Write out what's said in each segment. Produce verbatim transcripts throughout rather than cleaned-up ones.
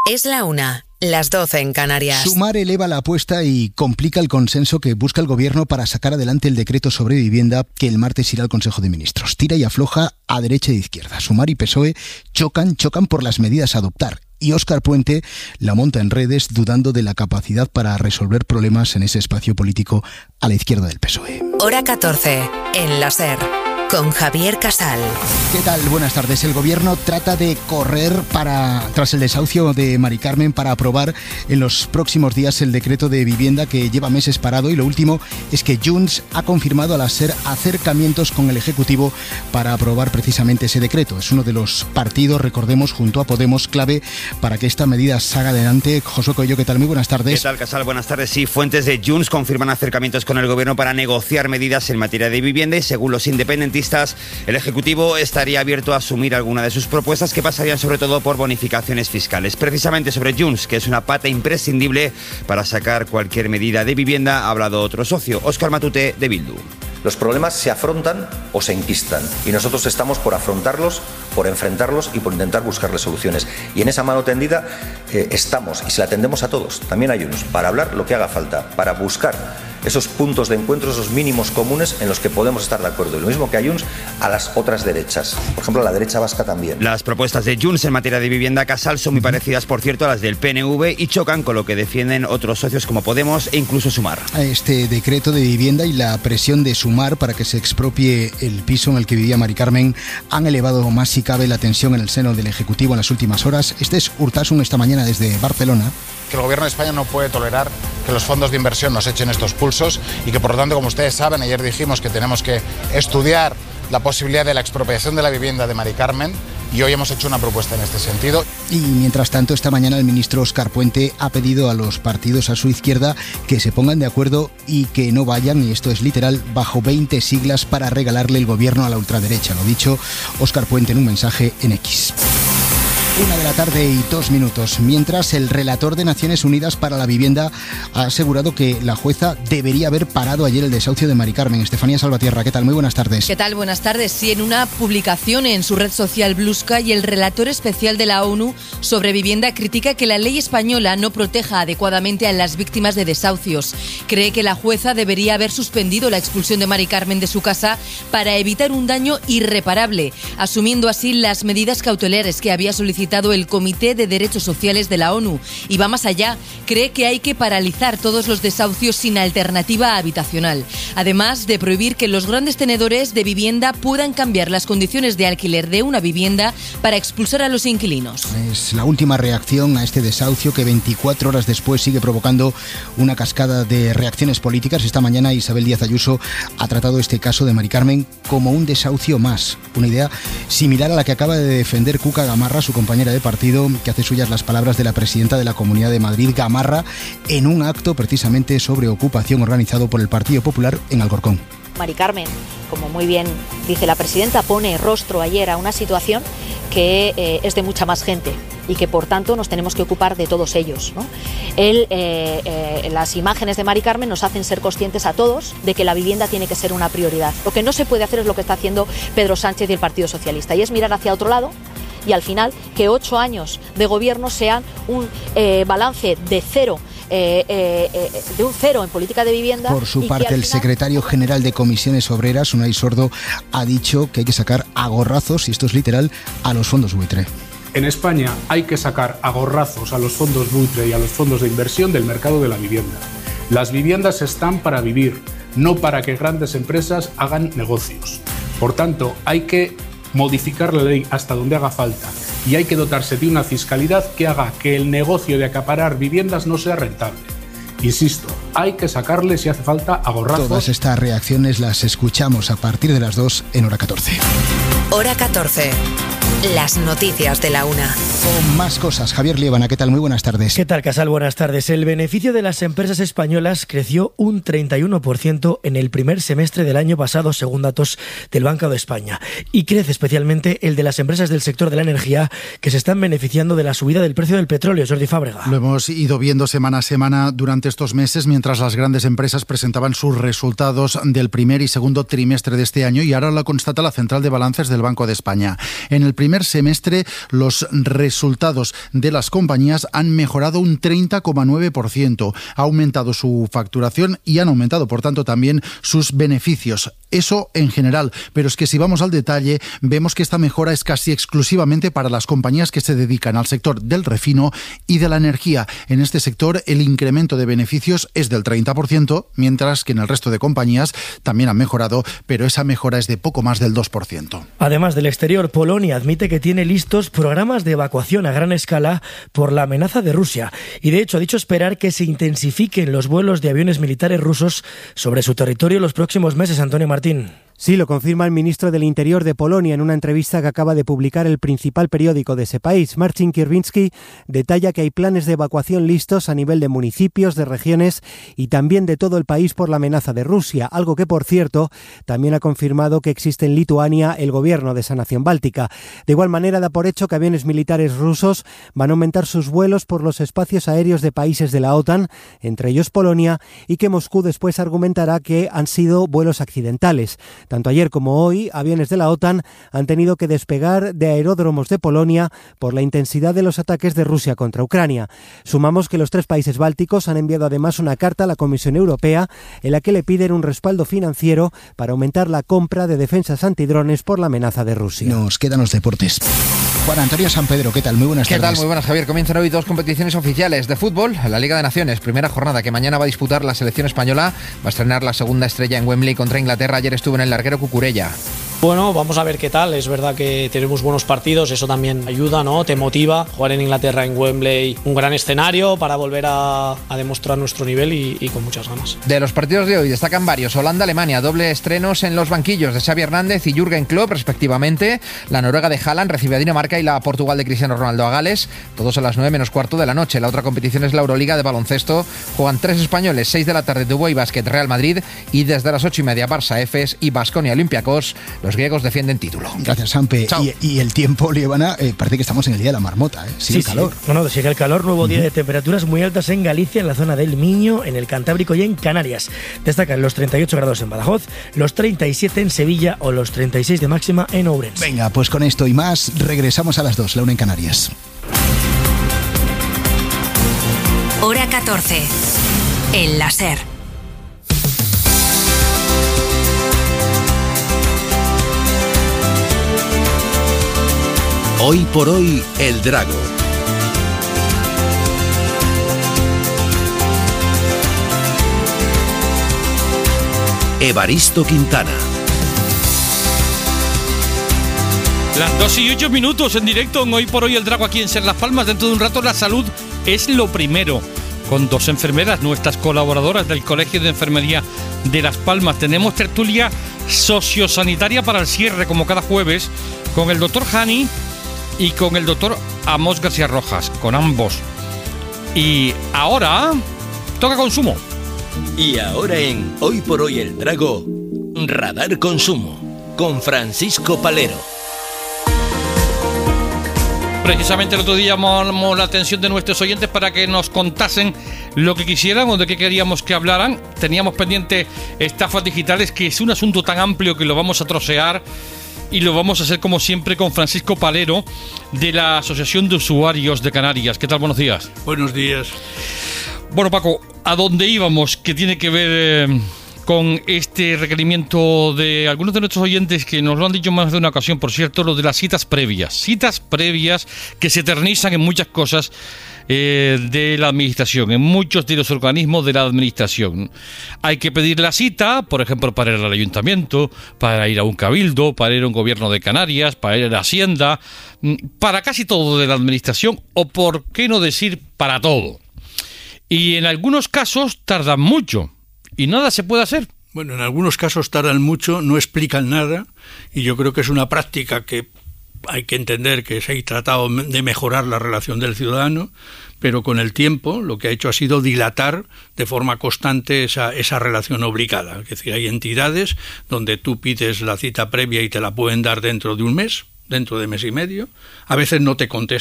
Es la una, las doce en Canarias. Sumar eleva la apuesta y complica el consenso que busca el Gobierno para sacar adelante el decreto sobre vivienda que el martes irá al Consejo de Ministros. Tira y afloja a derecha e izquierda. Sumar y P S O E chocan, chocan por las medidas a adoptar. Y Óscar Puente la monta en redes dudando de la capacidad para resolver problemas en ese espacio político a la izquierda del P S O E. Hora catorce, en la SER, con Javier Casal. ¿Qué tal? Buenas tardes. El Gobierno trata de correr para tras el desahucio de Mari Carmen para aprobar en los próximos días el decreto de vivienda que lleva meses parado, y lo último es que Junts ha confirmado a la SER acercamientos con el Ejecutivo para aprobar precisamente ese decreto. Es uno de los partidos, recordemos, junto a Podemos, clave para que esta medida salga adelante. Josué Coello, ¿qué tal? Muy buenas tardes. ¿Qué tal, Casal? Buenas tardes. Sí, fuentes de Junts confirman acercamientos con el Gobierno para negociar medidas en materia de vivienda, y según los independentistas, el Ejecutivo estaría abierto a asumir alguna de sus propuestas, que pasarían sobre todo por bonificaciones fiscales. Precisamente sobre Junts, que es una pata imprescindible para sacar cualquier medida de vivienda, ha hablado otro socio, Óscar Matute, de Bildu. Los problemas se afrontan o se enquistan, y nosotros estamos por afrontarlos, por enfrentarlos y por intentar buscarles soluciones. Y en esa mano tendida eh, estamos, y se la tendemos a todos, también a Junts, para hablar lo que haga falta, para buscar esos puntos de encuentro, esos mínimos comunes en los que podemos estar de acuerdo. Y lo mismo que a Junts, a las otras derechas. Por ejemplo, a la derecha vasca también. Las propuestas de Junts en materia de vivienda, Casal, son muy parecidas, por cierto, a las del P N V, y chocan con lo que defienden otros socios como Podemos e incluso Sumar. Este decreto de vivienda y la presión de Sumar para que se expropie el piso en el que vivía Mari Carmen han elevado más si cabe la tensión en el seno del Ejecutivo en las últimas horas. Este es Urtasun esta mañana desde Barcelona. Que el Gobierno de España no puede tolerar que los fondos de inversión nos echen estos pulsos, y que, por lo tanto, como ustedes saben, ayer dijimos que tenemos que estudiar la posibilidad de la expropiación de la vivienda de Mari Carmen, y hoy hemos hecho una propuesta en este sentido. Y mientras tanto, esta mañana el ministro Óscar Puente ha pedido a los partidos a su izquierda que se pongan de acuerdo y que no vayan, y esto es literal, bajo veinte siglas para regalarle el gobierno a la ultraderecha. Lo dicho Óscar Puente en un mensaje en X. Una de la tarde y dos minutos. Mientras, el relator de Naciones Unidas para la Vivienda ha asegurado que la jueza debería haber parado ayer el desahucio de Mari Carmen. Estefanía Salvatierra, ¿qué tal? Muy buenas tardes. ¿Qué tal? Buenas tardes. Sí, en una publicación en su red social Blue Sky, el relator especial de la ONU sobre vivienda critica que la ley española no proteja adecuadamente a las víctimas de desahucios. Cree que la jueza debería haber suspendido la expulsión de Mari Carmen de su casa para evitar un daño irreparable, asumiendo así las medidas cautelares que había solicitado el Comité de Derechos Sociales de la ONU, y va más allá. Cree que hay que paralizar todos los desahucios sin alternativa habitacional, además de prohibir que los grandes tenedores de vivienda puedan cambiar las condiciones de alquiler de una vivienda para expulsar a los inquilinos. Es la última reacción a este desahucio, que veinticuatro horas después sigue provocando una cascada de reacciones políticas. Esta mañana Isabel Díaz Ayuso ha tratado este caso de Mari Carmen como un desahucio más, una idea similar a la que acaba de defender Cuca Gamarra, su compañera de partido, que hace suyas las palabras de la presidenta de la Comunidad de Madrid, Gamarra, en un acto precisamente sobre ocupación organizado por el Partido Popular en Alcorcón. Mari Carmen, como muy bien dice la presidenta, pone rostro ayer a una situación que eh, es de mucha más gente, y que por tanto nos tenemos que ocupar de todos ellos, ¿no? Él, eh, eh, las imágenes de Mari Carmen nos hacen ser conscientes a todos de que la vivienda tiene que ser una prioridad. Lo que no se puede hacer es lo que está haciendo Pedro Sánchez y el Partido Socialista, y es mirar hacia otro lado, y al final que ocho años de gobierno sean un eh, balance de cero, eh, eh, eh, de un cero en política de vivienda. Por su parte, el final... secretario general de Comisiones Obreras, Unai Sordo, ha dicho que hay que sacar a gorrazos, y esto es literal, a los fondos buitre. En España hay que sacar a gorrazos a los fondos buitre y a los fondos de inversión del mercado de la vivienda. Las viviendas están para vivir, no para que grandes empresas hagan negocios. Por tanto, hay que modificar la ley hasta donde haga falta, y hay que dotarse de una fiscalidad que haga que el negocio de acaparar viviendas no sea rentable. Insisto, hay que sacarle, si hace falta, a gorrazos. Todas estas reacciones las escuchamos a partir de las dos en Hora catorce. Hora catorce. Las noticias de la una. Con más cosas, Javier Liébana, ¿qué tal? Muy buenas tardes. ¿Qué tal, Casal? Buenas tardes. El beneficio de las empresas españolas creció un treinta y uno por ciento en el primer semestre del año pasado, según datos del Banco de España. Y crece especialmente el de las empresas del sector de la energía, que se están beneficiando de la subida del precio del petróleo. Jordi Fábrega. Lo hemos ido viendo semana a semana durante estos meses, mientras las grandes empresas presentaban sus resultados del primer y segundo trimestre de este año, y ahora lo constata la Central de Balances del Banco de España. En el primer semestre los resultados de las compañías han mejorado un treinta coma nueve por ciento. Ha aumentado su facturación y han aumentado, por tanto, también sus beneficios. Eso en general, pero es que si vamos al detalle, vemos que esta mejora es casi exclusivamente para las compañías que se dedican al sector del refino y de la energía. En este sector, el incremento de beneficios es del treinta por ciento, mientras que en el resto de compañías también han mejorado, pero esa mejora es de poco más del dos por ciento. Además del exterior, Polonia admite que tiene listos programas de evacuación a gran escala por la amenaza de Rusia y de hecho ha dicho esperar que se intensifiquen los vuelos de aviones militares rusos sobre su territorio los próximos meses. Antonio Martín. Sí, lo confirma el ministro del Interior de Polonia en una entrevista que acaba de publicar el principal periódico de ese país. Marcin Kierwiński detalla que hay planes de evacuación listos a nivel de municipios, de regiones y también de todo el país por la amenaza de Rusia, algo que, por cierto, también ha confirmado que existe en Lituania el gobierno de esa nación báltica. De igual manera, da por hecho que aviones militares rusos van a aumentar sus vuelos por los espacios aéreos de países de la OTAN, entre ellos Polonia, y que Moscú después argumentará que han sido vuelos accidentales. Tanto ayer como hoy, aviones de la OTAN han tenido que despegar de aeródromos de Polonia por la intensidad de los ataques de Rusia contra Ucrania. Sumamos que los tres países bálticos han enviado además una carta a la Comisión Europea en la que le piden un respaldo financiero para aumentar la compra de defensas antidrones por la amenaza de Rusia. Nos quedan los deportes. Juan Antonio San Pedro, ¿qué tal? Muy buenas ¿Qué tardes. tal? Muy buenas, Javier. Comienzan hoy dos competiciones oficiales de fútbol. La Liga de Naciones, primera jornada que mañana va a disputar la selección española. Va a estrenar la segunda estrella en Wembley contra Inglaterra. Ayer estuvo en el larguero Cucurella. Bueno, vamos a ver qué tal. Es verdad que tenemos buenos partidos, eso también ayuda, ¿no? Te motiva. Jugar en Inglaterra, en Wembley, un gran escenario para volver a, a demostrar nuestro nivel y, y con muchas ganas. De los partidos de hoy destacan varios. Holanda-Alemania, doble estrenos en los banquillos de Xavi Hernández y Jürgen Klopp, respectivamente. La Noruega de Haaland recibe a Dinamarca y la Portugal de Cristiano Ronaldo a Gales. Todos a las nueve menos cuarto de la noche. La otra competición es la Euroliga de baloncesto. Juegan tres españoles, seis de la tarde, Dubai Basket Real Madrid y desde las ocho y media Barça Efes y Baskonia Olympiacos. Los griegos defienden título. Gracias, Sampe. Y, y el tiempo, Lievana, eh, parece que estamos en el día de la marmota, ¿eh? Sigue sí, el calor. Sí. No, no, sigue el calor. Nuevo día uh-huh. de temperaturas muy altas en Galicia, en la zona del Miño, en el Cantábrico y en Canarias. Destacan los treinta y ocho grados en Badajoz, los treinta y siete en Sevilla o los treinta y seis de máxima en Ourense. Venga, pues con esto y más regresamos a las dos, la una en Canarias. Hora catorce. El láser. Hoy por hoy, el Drago. Evaristo Quintana. Las dos y ocho minutos en directo en Hoy por Hoy el Drago aquí en Ser Las Palmas. Dentro de un rato la salud es lo primero. Con dos enfermeras, nuestras colaboradoras del Colegio de Enfermería de Las Palmas. Tenemos tertulia sociosanitaria para el cierre, como cada jueves, con el doctor Hani y con el doctor Amos García Rojas, con ambos. Y ahora toca consumo. Y ahora en Hoy por Hoy el Drago, Radar Consumo, con Francisco Palero. Precisamente el otro día llamamos la atención de nuestros oyentes para que nos contasen lo que quisieran o de qué queríamos que hablaran. Teníamos pendiente estafas digitales, que es un asunto tan amplio que lo vamos a trocear y lo vamos a hacer como siempre con Francisco Palero de la Asociación de Usuarios de Canarias. ¿Qué tal? Buenos días. Buenos días. Bueno, Paco, ¿a dónde íbamos? ¿Qué tiene que ver eh, con este requerimiento de algunos de nuestros oyentes que nos lo han dicho más de una ocasión, por cierto, lo de las citas previas? Citas previas que se eternizan en muchas cosas eh, de la administración, en muchos de los organismos de la administración. Hay que pedir la cita, por ejemplo, para ir al ayuntamiento, para ir a un cabildo, para ir a un gobierno de Canarias, para ir a la Hacienda, para casi todo de la administración, o por qué no decir para todo. Y en algunos casos tardan mucho y nada se puede hacer. Bueno, en algunos casos tardan mucho, no explican nada, y yo creo que es una práctica que hay que entender que se ha tratado de mejorar la relación del ciudadano, pero con el tiempo lo que ha hecho ha sido dilatar de forma constante esa, esa relación obligada. Es decir, hay entidades donde tú pides la cita previa y te la pueden dar dentro de un mes, dentro de mes y medio, a veces no te contestan.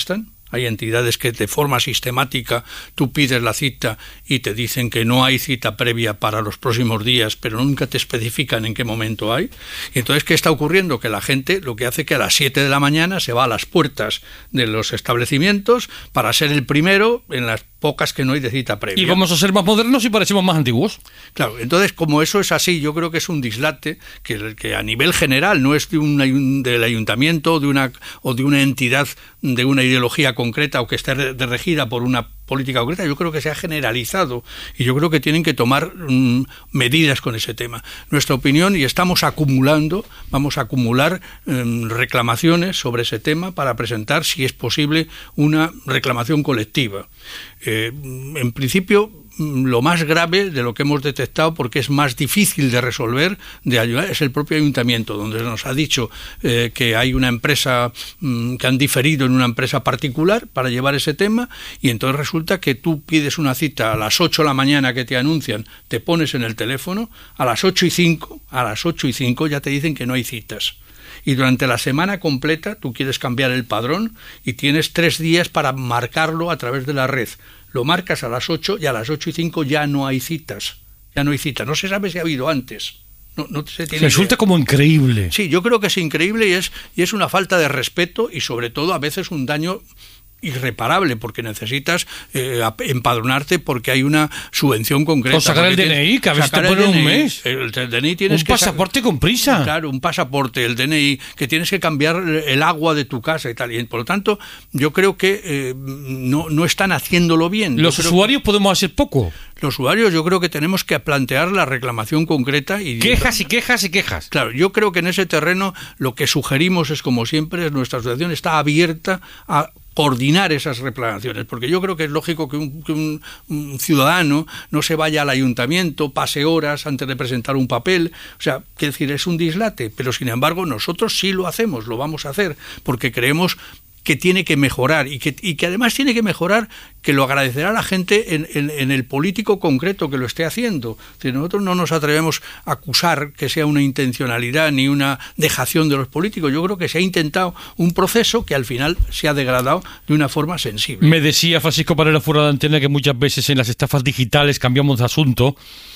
Hay entidades que de forma sistemática tú pides la cita y te dicen que no hay cita previa para los próximos días, pero nunca te especifican en qué momento hay. Y entonces, ¿qué está ocurriendo? Que la gente lo que hace es que a las siete de la mañana se va a las puertas de los establecimientos para ser el primero en las pocas que no hay de cita previa. Y vamos a ser más modernos y parecemos más antiguos. Claro, entonces como eso es así, yo creo que es un dislate que, que a nivel general no es de un del ayuntamiento de una, o de una entidad de una ideología concreta o que esté de, regida por una política concreta, yo creo que se ha generalizado y yo creo que tienen que tomar mmm, medidas con ese tema. Nuestra opinión, y estamos acumulando, vamos a acumular mmm, reclamaciones sobre ese tema para presentar, si es posible, una reclamación colectiva. Eh, en principio, lo más grave de lo que hemos detectado, porque es más difícil de resolver, de ayudar, es el propio ayuntamiento, donde nos ha dicho eh, que hay una empresa mmm, que han diferido en una empresa particular para llevar ese tema, y entonces resulta que tú pides una cita a las ocho de la mañana que te anuncian, te pones en el teléfono, a las ocho y cinco, a las ocho y cinco ya te dicen que no hay citas. Y durante la semana completa tú quieres cambiar el padrón y tienes tres días para marcarlo a través de la red. Lo marcas a las ocho y a las ocho y cinco ya no hay citas. Ya no hay citas. No se sabe si ha habido antes. No, no se tiene Resulta idea. Como increíble. Sí, yo creo que es increíble y es, y es una falta de respeto y sobre todo a veces un daño irreparable, porque necesitas eh, empadronarte porque hay una subvención concreta. O sacar el D N I, que a veces te ponen un mes. El, el D N I tienes un que pasaporte con prisa. Claro, un pasaporte, el D N I, que tienes que cambiar el agua de tu casa y tal. Y por lo tanto, yo creo que eh, no, no están haciéndolo bien. Los usuarios podemos hacer poco. Los usuarios yo creo que tenemos que plantear la reclamación concreta y... Quejas y quejas y quejas. Claro, yo creo que en ese terreno lo que sugerimos es, como siempre, nuestra asociación está abierta a coordinar esas reclamaciones, porque yo creo que es lógico que un, que un, un ciudadano no se vaya al ayuntamiento, pase horas antes de presentar un papel, o sea, quiero decir, es un dislate, pero sin embargo nosotros sí lo hacemos, lo vamos a hacer, porque creemos que tiene que mejorar y que, y que además tiene que mejorar, que lo agradecerá la gente en, en, en el político concreto que lo esté haciendo. Si nosotros no nos atrevemos a acusar que sea una intencionalidad ni una dejación de los políticos. Yo creo que se ha intentado un proceso que al final se ha degradado de una forma sensible. Me decía Francisco Parera fuera de antena que muchas veces en las estafas digitales, cambiamos de asunto,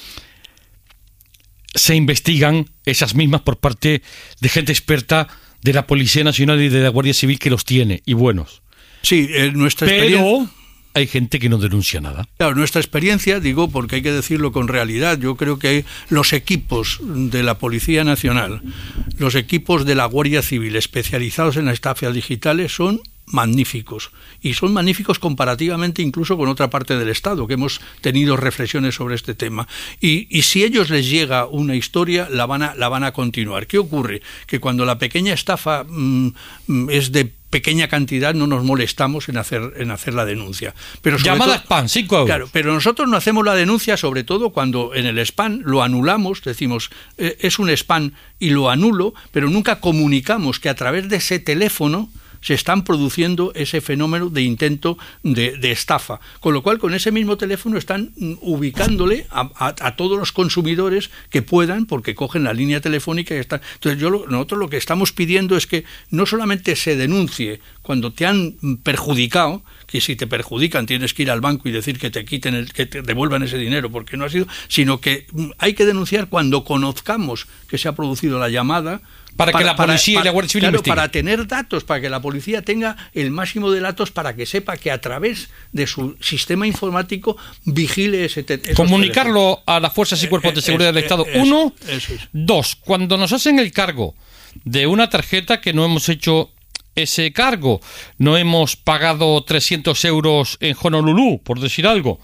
se investigan esas mismas por parte de gente experta de la Policía Nacional y de la Guardia Civil que los tiene, y buenos. Sí, eh, nuestra Pero experiencia... hay gente que no denuncia nada. Claro, nuestra experiencia, digo, porque hay que decirlo con realidad, yo creo que los equipos de la Policía Nacional, los equipos de la Guardia Civil especializados en las estafas digitales son magníficos, y son magníficos comparativamente incluso con otra parte del Estado, que hemos tenido reflexiones sobre este tema, y, y si a ellos les llega una historia, la van a, la van a continuar. ¿Qué ocurre? Que cuando la pequeña estafa mmm, es de pequeña cantidad, no nos molestamos en hacer en hacer la denuncia. Pero llamada spam, cinco euros. Claro, pero nosotros no hacemos la denuncia, sobre todo cuando en el spam lo anulamos, decimos, eh, es un spam y lo anulo, pero nunca comunicamos que a través de ese teléfono se están produciendo ese fenómeno de intento de, de estafa. Con lo cual, con ese mismo teléfono están ubicándole a, a, a todos los consumidores que puedan, porque cogen la línea telefónica y están. Entonces, yo lo, nosotros lo que estamos pidiendo es que no solamente se denuncie cuando te han perjudicado, que si te perjudican tienes que ir al banco y decir que te quiten, el, que te devuelvan ese dinero porque no ha sido, sino que hay que denunciar cuando conozcamos que se ha producido la llamada, Para, para que la policía para, y la Guardia Civil claro, investiguen. Para tener datos, para que la policía tenga el máximo de datos, para que sepa que a través de su sistema informático vigile ese te- comunicarlo teléfonos. A las fuerzas y cuerpos de seguridad eh, eh, del Estado. Eh, Uno, eso es. Dos, cuando nos hacen el cargo de una tarjeta que no hemos hecho ese cargo, no hemos pagado trescientos euros en Honolulu, por decir algo.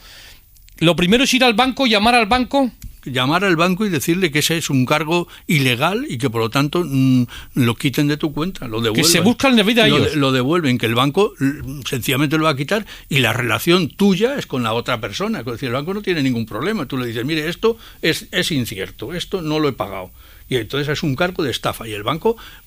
Lo primero es ir al banco, llamar al banco... llamar al banco y decirle que ese es un cargo ilegal y que por lo tanto mmm, lo quiten de tu cuenta, lo devuelvan. Que se buscan la vida a ellos. Lo, lo devuelven, que el banco sencillamente lo va a quitar y la relación tuya es con la otra persona. Es decir, el banco no tiene ningún problema. Tú le dices, mire, esto es, es incierto, esto no lo he pagado. Y entonces es un cargo de estafa y el banco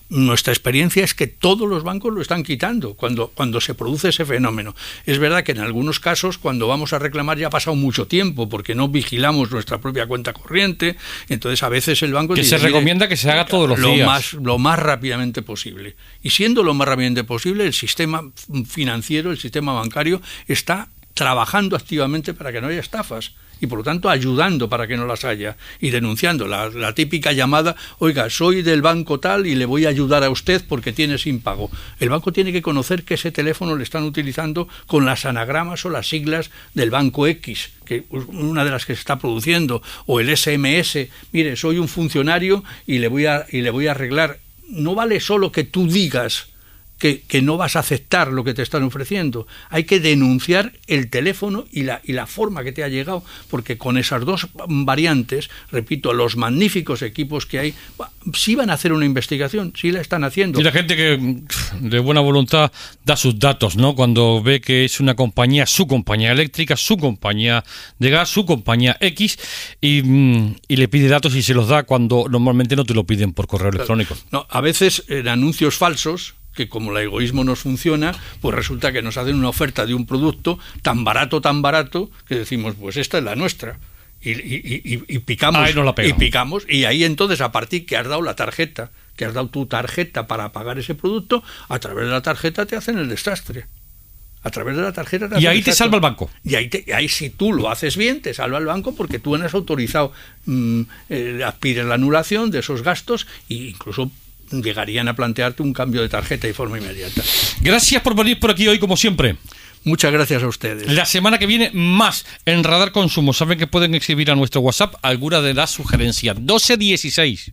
nuestra experiencia es que todos los bancos lo están quitando cuando, cuando se produce ese fenómeno. Es verdad que en algunos casos, cuando vamos a reclamar, ya ha pasado mucho tiempo porque no vigilamos nuestra propia cuenta corriente. Entonces, a veces el banco... Que dice, se recomienda que se haga todos los lo días. Más, lo más rápidamente posible. Y siendo lo más rápidamente posible, el sistema financiero, el sistema bancario, está trabajando activamente para que no haya estafas y por lo tanto ayudando para que no las haya y denunciando la, la típica llamada, oiga, soy del banco tal y le voy a ayudar a usted porque tiene sin pago. El banco tiene que conocer que ese teléfono le están utilizando con las anagramas o las siglas del banco X, que una de las que se está produciendo, o el ese eme ese, mire, soy un funcionario y le voy a, y le voy a arreglar. No vale solo que tú digas Que, que no vas a aceptar lo que te están ofreciendo. Hay que denunciar el teléfono y la, y la forma que te ha llegado, porque con esas dos variantes, repito, los magníficos equipos que hay, sí van a hacer una investigación, sí la están haciendo. Y la gente que de buena voluntad da sus datos, ¿no? Cuando ve que es una compañía, su compañía eléctrica, su compañía de gas, su compañía X, y, y le pide datos y se los da cuando normalmente no te lo piden por correo electrónico. No, a veces en anuncios falsos, que como el egoísmo nos funciona, pues resulta que nos hacen una oferta de un producto tan barato, tan barato, que decimos, pues esta es la nuestra. Y, y, y, y picamos, ahí nos la y picamos, y ahí entonces, a partir que has dado la tarjeta, que has dado tu tarjeta para pagar ese producto, a través de la tarjeta te hacen el desastre. A través de la tarjeta te y ahí te salva el banco. Y ahí, te, ahí si tú lo haces bien, te salva el banco porque tú has autorizado, mmm, eh, pides la anulación de esos gastos e incluso llegarían a plantearte un cambio de tarjeta de forma inmediata. Gracias por venir por aquí hoy, como siempre. Muchas gracias a ustedes. La semana que viene, más en Radar Consumo. Saben que pueden escribir a nuestro WhatsApp alguna de las sugerencias. doce dieciséis.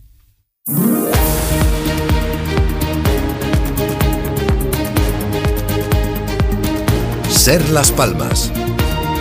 Ser Las Palmas.